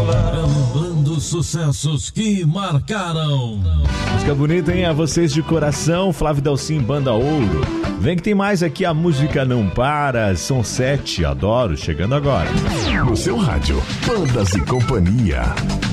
Lembrando sucessos que marcaram. Música bonita, hein? A vocês de coração, Flávio Dalcin, Banda Ouro. Vem que tem mais aqui, a música não para. São 7, adoro, chegando agora. No seu rádio, Bandas e Companhia.